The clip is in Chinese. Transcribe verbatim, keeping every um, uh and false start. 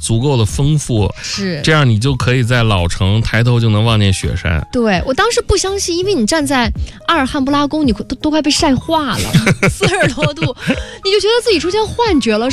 足够的丰富， 是这样你就可以在老城抬头就能望见雪山。 对，我当时不相信，因为你站在阿尔汉布拉宫，你都都快被晒化了，四十多度，你就觉得自己出现幻觉了。